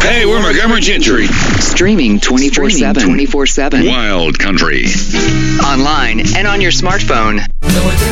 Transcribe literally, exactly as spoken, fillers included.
Hey, we're Montgomery Gentry. Streaming twenty-four seven. twenty-four seven. Wild Country. Online and on your smartphone.